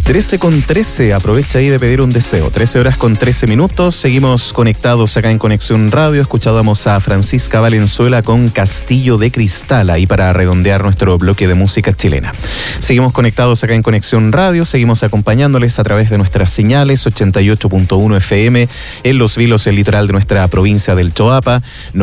13:13, aprovecha ahí de pedir un deseo. 13:13. Seguimos conectados acá en Conexión Radio. Escuchábamos a Francisca Valenzuela con Castillo de Cristal, ahí para redondear nuestro bloque de música chilena. Seguimos conectados acá en Conexión Radio, seguimos acompañándoles a través de nuestras señales, 88.1 FM en Los Vilos, el litoral de nuestra provincia del Choapa,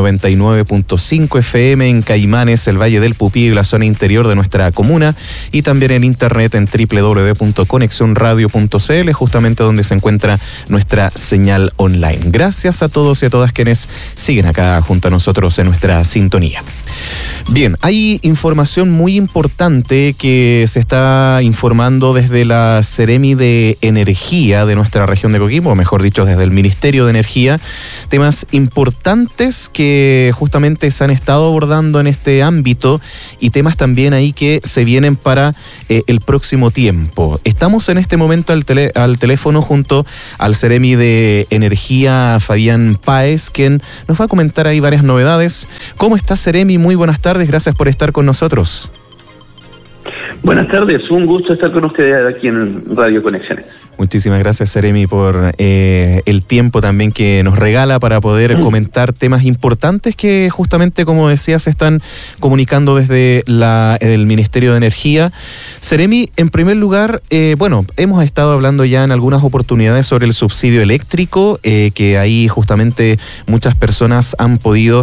99.5 FM en Caimanes, el Valle del Pupí y la zona interior de nuestra comuna, y también en internet en www.conexionradio.cl, justamente donde se encuentra nuestra señal online. Gracias a todos y a todas quienes siguen acá junto a nosotros en nuestra sintonía. Bien, hay información muy importante que se está informando desde la Seremi de Energía de nuestra región de Coquimbo, o mejor dicho, desde el Ministerio de Energía, temas importantes que justamente se han estado abordando en este ámbito y temas también ahí que se vienen para el próximo tiempo. Estamos en este momento al teléfono junto al Seremi de Energía, Fabián Páez, quien nos va a comentar ahí varias novedades. ¿Cómo está, Seremi? Muy buenas tardes, gracias por estar con nosotros. Buenas tardes, un gusto estar con ustedes aquí en Radio Conexiones. Muchísimas gracias, Seremi, por el tiempo también que nos regala para poder comentar temas importantes que justamente, como decía, se están comunicando desde el Ministerio de Energía. Seremi, en primer lugar, hemos estado hablando ya en algunas oportunidades sobre el subsidio eléctrico, que ahí justamente muchas personas han podido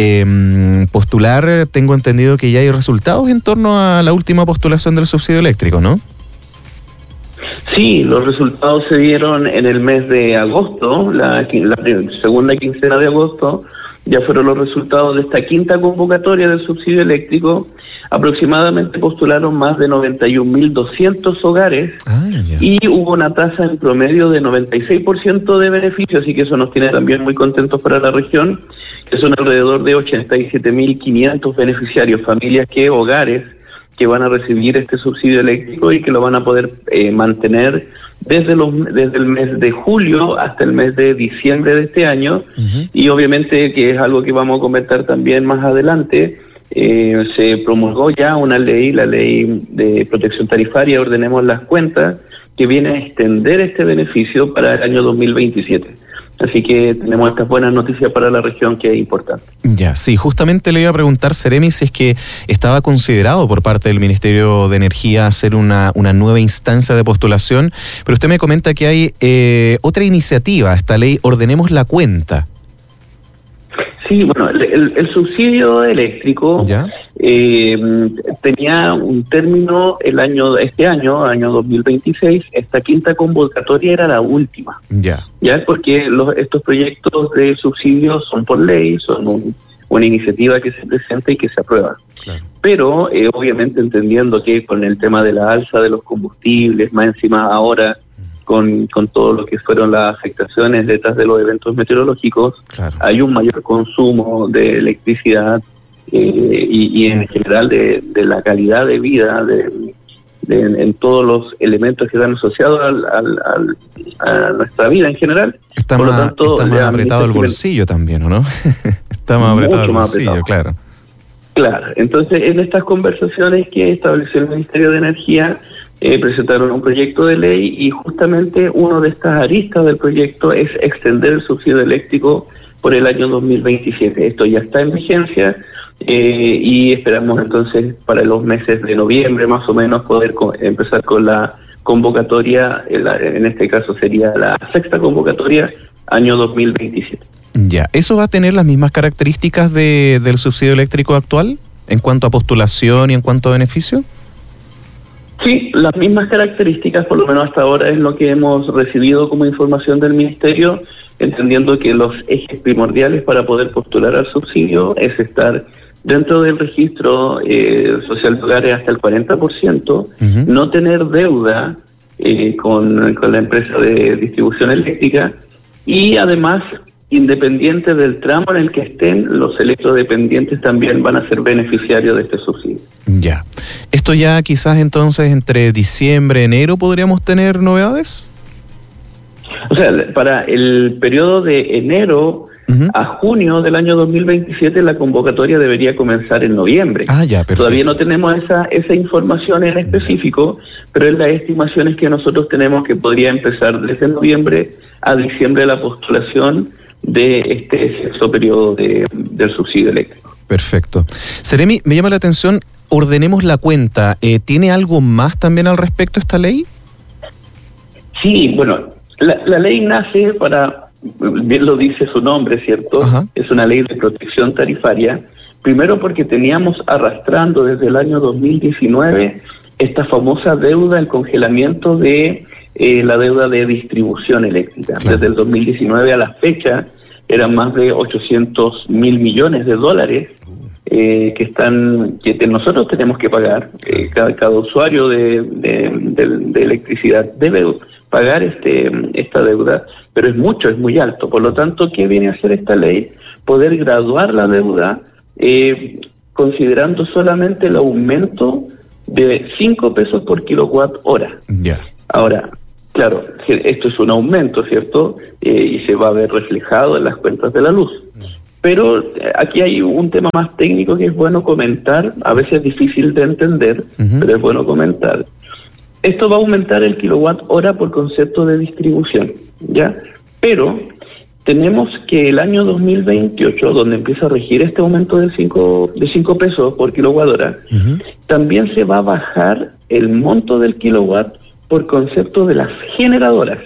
postular. Tengo entendido que ya hay resultados en torno a la última postulación del subsidio eléctrico, ¿no? Sí, los resultados se dieron en el mes de agosto, la segunda quincena de agosto, ya fueron los resultados de esta quinta convocatoria del subsidio eléctrico. Aproximadamente postularon más de 91.200 hogares y hubo una tasa en promedio de 96% de beneficio, así que eso nos tiene también muy contentos para la región, que son alrededor de 87.500 beneficiarios, hogares que van a recibir este subsidio eléctrico y que lo van a poder mantener desde el mes de julio hasta el mes de diciembre de este año. Y obviamente, que es algo que vamos a comentar también más adelante, se promulgó ya una ley, la ley de protección tarifaria, Ordenemos las Cuentas, que viene a extender este beneficio para el año 2027. Así que tenemos estas buenas noticias para la región, que es importante. Ya, sí, justamente le iba a preguntar, Seremi, si es que estaba considerado por parte del Ministerio de Energía hacer una nueva instancia de postulación, pero usted me comenta que hay otra iniciativa, esta ley Ordenemos la Cuenta. Sí, bueno, el subsidio eléctrico tenía un término este año 2026. Esta quinta convocatoria era la última. Ya porque estos proyectos de subsidio son por ley, son una iniciativa que se presenta y que se aprueba. Claro. Pero obviamente entendiendo que con el tema de la alza de los combustibles, más encima ahora con todo lo que fueron las afectaciones detrás de los eventos meteorológicos, claro, hay un mayor consumo de electricidad y en general de la calidad de vida en todos los elementos que están asociados a nuestra vida en general. Está más apretado el bolsillo también, ¿o no? Está más apretado el bolsillo, claro. Claro, entonces en estas conversaciones que estableció el Ministerio de Energía, presentaron un proyecto de ley y justamente una de estas aristas del proyecto es extender el subsidio eléctrico por el año 2027. Esto ya está en vigencia y esperamos entonces para los meses de noviembre más o menos poder empezar con la convocatoria, en este caso sería la sexta convocatoria, año 2027. Ya, ¿eso va a tener las mismas características del subsidio eléctrico actual en cuanto a postulación y en cuanto a beneficio? Sí, las mismas características, por lo menos hasta ahora es lo que hemos recibido como información del Ministerio, entendiendo que los ejes primordiales para poder postular al subsidio es estar dentro del registro social de hogares hasta el 40%, no tener deuda con la empresa de distribución eléctrica y además, independiente del tramo en el que estén, los electrodependientes también van a ser beneficiarios de este subsidio. Ya. ¿Esto ya quizás entonces entre diciembre, enero podríamos tener novedades? O sea, para el periodo de enero a junio del año 2027 la convocatoria debería comenzar en noviembre. Ya, perfecto. Todavía no tenemos esa información en específico, pero es las estimaciones que nosotros tenemos que podría empezar desde noviembre a diciembre la postulación de este sexto periodo del subsidio eléctrico. Perfecto. Seremi, me llama la atención, ordenemos la cuenta. ¿Tiene algo más también al respecto esta ley? Sí, bueno, la ley nace para, bien lo dice su nombre, ¿cierto? Ajá. Es una ley de protección tarifaria. Primero porque teníamos arrastrando desde el año 2019 esta famosa deuda, el congelamiento de la deuda de distribución eléctrica. Claro. Desde el 2019 a la fecha eran más de 800 mil millones de dólares que nosotros tenemos que pagar. Cada usuario de electricidad debe pagar esta deuda, pero es mucho, es muy alto. Por lo tanto, ¿qué viene a hacer esta ley? Poder graduar la deuda considerando solamente el aumento de 5 pesos por kilowatt hora. Yeah. Ahora, claro, esto es un aumento, ¿cierto? Y se va a ver reflejado en las cuentas de la luz. Pero aquí hay un tema más técnico que es bueno comentar, a veces es difícil de entender, pero es bueno comentar. Esto va a aumentar el kilowatt hora por concepto de distribución, ¿ya? Pero tenemos que el año 2028, donde empieza a regir este aumento de 5 pesos por kilowatt hora, también se va a bajar el monto del kilowatt por concepto de las generadoras.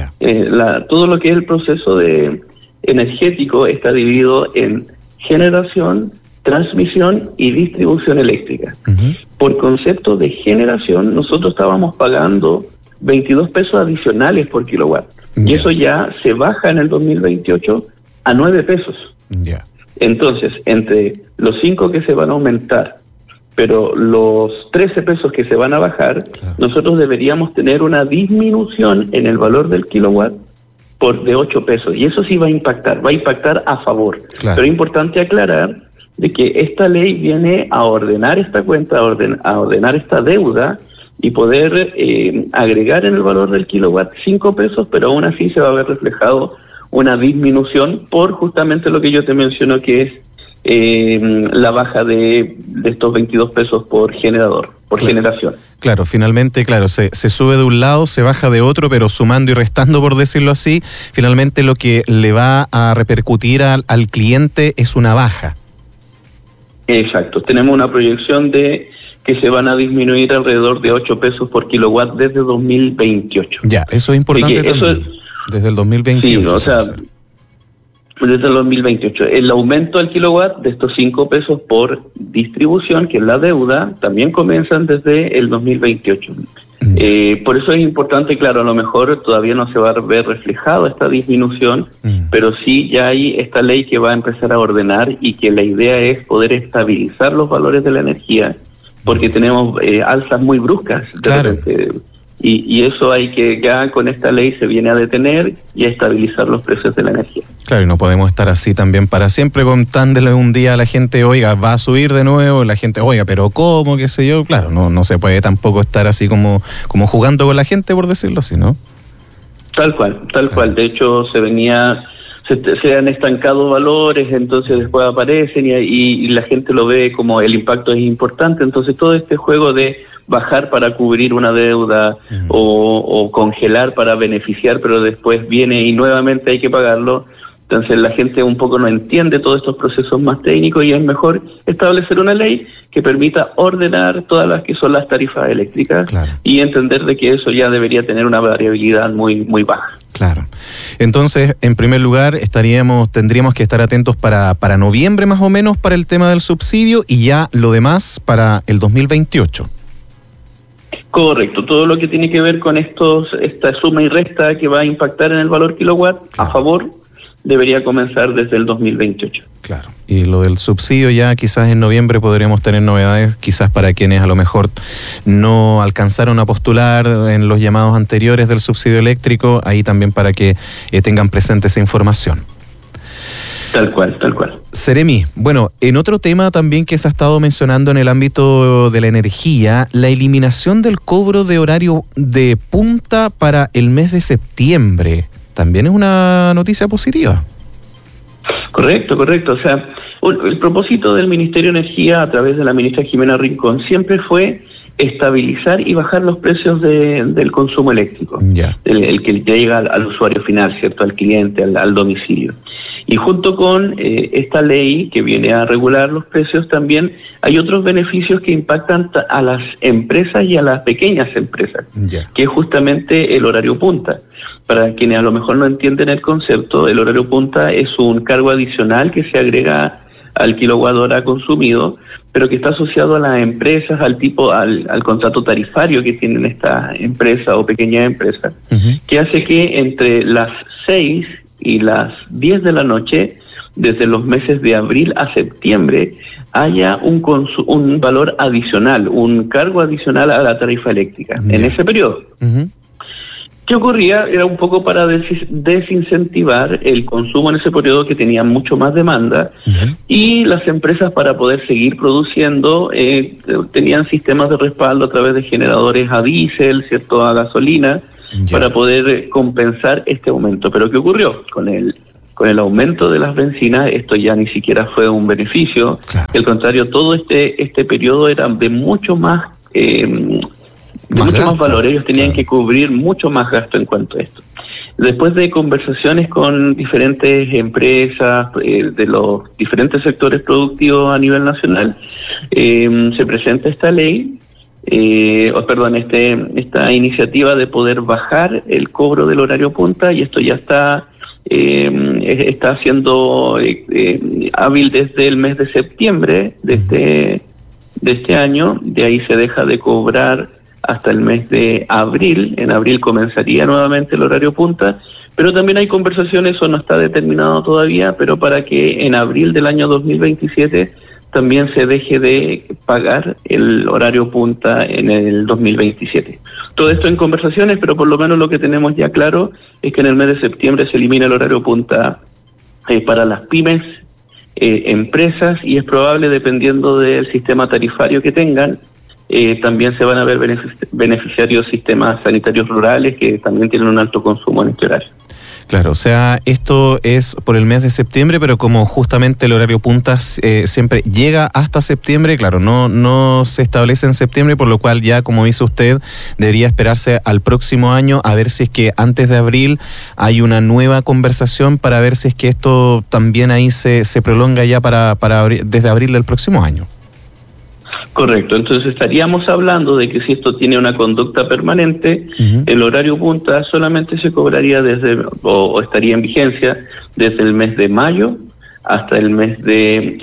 Todo lo que es el proceso energético está dividido en generación, transmisión y distribución eléctrica. Por concepto de generación, nosotros estábamos pagando 22 pesos adicionales por kilowatt. Y eso ya se baja en el 2028 a 9 pesos. Entonces, entre los 5 que se van a aumentar, pero los 13 pesos que se van a bajar, nosotros deberíamos tener una disminución en el valor del kilowatt de 8 pesos. Y eso sí va a impactar a favor. Pero es importante aclarar de que esta ley viene a ordenar esta cuenta, a ordenar esta deuda y poder agregar en el valor del kilowatt 5 pesos, pero aún así se va a ver reflejado una disminución por justamente lo que yo te menciono, que es la baja de estos 22 pesos por generador, por generación. Claro, finalmente, se sube de un lado, se baja de otro, pero sumando y restando, por decirlo así, finalmente lo que le va a repercutir al cliente es una baja. Exacto, tenemos una proyección de que se van a disminuir alrededor de 8 pesos por kilowatt desde 2028. Ya, eso es importante también. Desde el 2028. Sí, o sea, desde el 2028. El aumento del kilowatt de estos 5 pesos por distribución, que es la deuda, también comienzan desde el 2028. Por eso es importante, claro, a lo mejor todavía no se va a ver reflejado esta disminución, pero sí ya hay esta ley que va a empezar a ordenar y que la idea es poder estabilizar los valores de la energía, porque tenemos alzas muy bruscas de repente, y eso hay que, ya con esta ley se viene a detener y a estabilizar los precios de la energía. Claro, y no podemos estar así también para siempre contándole un día a la gente, oiga, va a subir de nuevo, la gente, oiga, pero ¿cómo? ¿Qué sé yo? Claro, no se puede tampoco estar así como jugando con la gente, por decirlo así, ¿no? Tal cual. De hecho, se han estancado valores, entonces después aparecen y la gente lo ve como el impacto es importante. Entonces todo este juego de bajar para cubrir una deuda o congelar para beneficiar, pero después viene y nuevamente hay que pagarlo. Entonces la gente un poco no entiende todos estos procesos más técnicos y es mejor establecer una ley que permita ordenar todas las que son las tarifas eléctricas y entender de que eso ya debería tener una variabilidad muy, muy baja. Claro. Entonces, en primer lugar, tendríamos que estar atentos para noviembre más o menos para el tema del subsidio y ya lo demás para el 2028. Correcto, todo lo que tiene que ver con esta suma y resta que va a impactar en el valor kilowatt a favor debería comenzar desde el 2028. Claro, y lo del subsidio ya quizás en noviembre podríamos tener novedades, quizás para quienes a lo mejor no alcanzaron a postular en los llamados anteriores del subsidio eléctrico, ahí también para que tengan presente esa información. Tal cual. Seremi, bueno, en otro tema también que se ha estado mencionando en el ámbito de la energía, la eliminación del cobro de horario de punta para el mes de septiembre, también es una noticia positiva. Correcto. O sea, el propósito del Ministerio de Energía a través de la ministra Jimena Rincón siempre fue estabilizar y bajar los precios del consumo eléctrico, el que llega al usuario final, ¿cierto? Al cliente, al domicilio. Y junto con esta ley que viene a regular los precios, también hay otros beneficios que impactan a las empresas y a las pequeñas empresas, que es justamente el horario punta. Para quienes a lo mejor no entienden el concepto, el horario punta es un cargo adicional que se agrega al kilowatt hora consumido, pero que está asociado a las empresas, al contrato tarifario que tienen esta empresa o pequeña empresa, que hace que entre las 6 y las 10 de la noche, desde los meses de abril a septiembre, haya un valor adicional, un cargo adicional a la tarifa eléctrica en ese periodo. ¿Qué ocurría? Era un poco para desincentivar el consumo en ese periodo que tenía mucho más demanda, y las empresas, para poder seguir produciendo, tenían sistemas de respaldo a través de generadores a diésel, ¿cierto?, a gasolina, para poder compensar este aumento. Pero ¿qué ocurrió? Con el aumento de las bencinas, esto ya ni siquiera fue un beneficio. Al contrario, todo este periodo era de mucho más valor. Ellos tenían que cubrir mucho más gasto en cuanto a esto. Después de conversaciones con diferentes empresas de los diferentes sectores productivos a nivel nacional, se presenta esta ley, esta iniciativa de poder bajar el cobro del horario punta, y esto ya está siendo hábil desde el mes de septiembre de este año. De ahí se deja de cobrar hasta el mes de abril. En abril comenzaría nuevamente el horario punta, pero también hay conversaciones, eso no está determinado todavía, pero para que en abril del año 2027 también se deje de pagar el horario punta en el 2027. Todo esto en conversaciones, pero por lo menos lo que tenemos ya claro es que en el mes de septiembre se elimina el horario punta para las pymes, empresas, y es probable, dependiendo del sistema tarifario que tengan, también se van a ver beneficiarios sistemas sanitarios rurales que también tienen un alto consumo en este horario. Claro, o sea, esto es por el mes de septiembre, pero como justamente el horario punta siempre llega hasta septiembre, claro, no se establece en septiembre, por lo cual ya, como dice usted, debería esperarse al próximo año a ver si es que antes de abril hay una nueva conversación para ver si es que esto también ahí se prolonga ya desde abril del próximo año. Correcto, entonces estaríamos hablando de que si esto tiene una conducta permanente, el horario punta solamente se cobraría o estaría en vigencia desde el mes de mayo hasta el mes de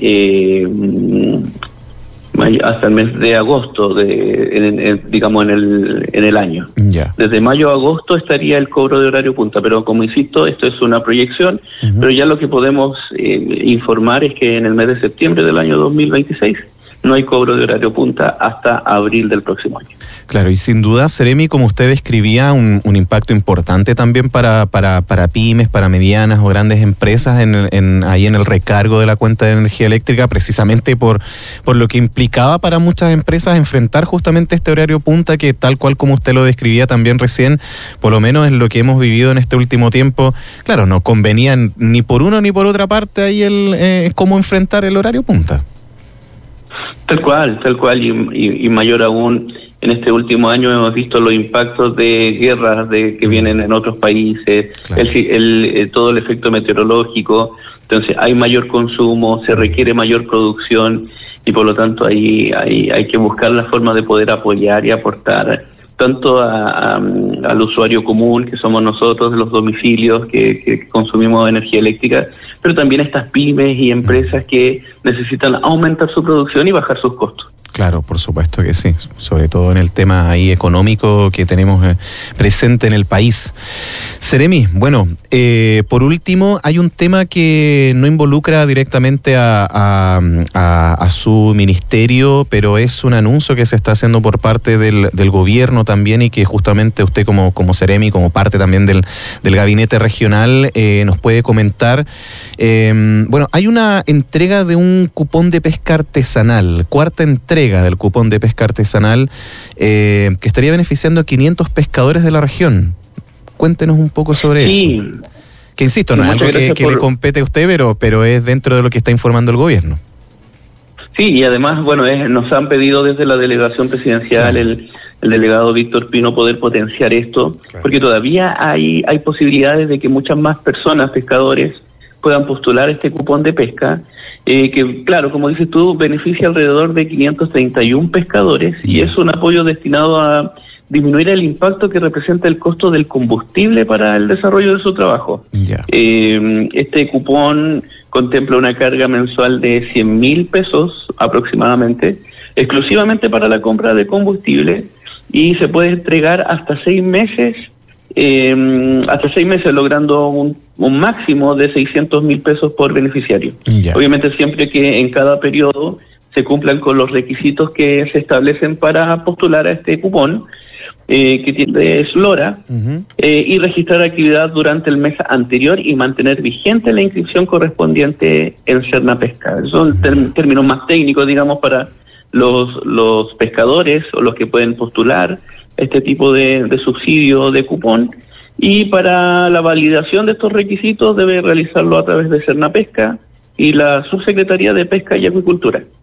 agosto, digamos en el año. Desde mayo a agosto estaría el cobro de horario punta, pero como insisto, esto es una proyección, pero ya lo que podemos informar es que en el mes de septiembre del año 2026 no hay cobro de horario punta hasta abril del próximo año. Claro, y sin duda, Seremi, como usted describía, un impacto importante también para pymes, para medianas o grandes empresas ahí en el recargo de la cuenta de energía eléctrica, precisamente por lo que implicaba para muchas empresas enfrentar justamente este horario punta que, tal cual como usted lo describía también recién, por lo menos en lo que hemos vivido en este último tiempo, claro, no convenían ni por una ni por otra parte ahí cómo enfrentar el horario punta. Tal cual, y mayor aún, en este último año hemos visto los impactos de guerras que vienen en otros países, claro. Todo el efecto meteorológico, entonces hay mayor consumo, se requiere mayor producción, y por lo tanto ahí hay que buscar la forma de poder apoyar y aportar tanto al usuario común, que somos nosotros, de los domicilios que consumimos energía eléctrica, pero también a estas pymes y empresas que necesitan aumentar su producción y bajar sus costos. Claro, por supuesto que sí, sobre todo en el tema ahí económico que tenemos presente en el país. Seremi, bueno, por último, hay un tema que no involucra directamente a su ministerio, pero es un anuncio que se está haciendo por parte del gobierno también, y que justamente usted como Seremi, como parte también del gabinete regional, nos puede comentar. Bueno, hay una entrega de un cupón de pesca artesanal, cuarta entrega del cupón de pesca artesanal, que estaría beneficiando a 500 pescadores de la región. Cuéntenos un poco sobre eso. Que insisto, no es algo que le compete a usted, pero es dentro de lo que está informando el gobierno. Sí, y además, bueno, nos han pedido desde la delegación presidencial, el delegado Víctor Pino, poder potenciar esto, porque todavía hay posibilidades de que muchas más personas, pescadores, puedan postular este cupón de pesca, que claro, como dices tú, beneficia alrededor de 531 pescadores, y es un apoyo destinado a disminuir el impacto que representa el costo del combustible para el desarrollo de su trabajo. Este cupón contempla una carga mensual de 100.000 pesos aproximadamente, exclusivamente para la compra de combustible, y se puede entregar hasta 6 meses, logrando un máximo de 600.000 pesos por beneficiario. Obviamente siempre que en cada periodo se cumplan con los requisitos que se establecen para postular a este cupón, que tiene Slora, y registrar actividad durante el mes anterior y mantener vigente la inscripción correspondiente en Sernapesca. Son términos más técnicos, digamos, para los pescadores o los que pueden postular este tipo de subsidio de cupón, y para la validación de estos requisitos debe realizarlo a través de Sernapesca y la Subsecretaría de Pesca y Acuicultura.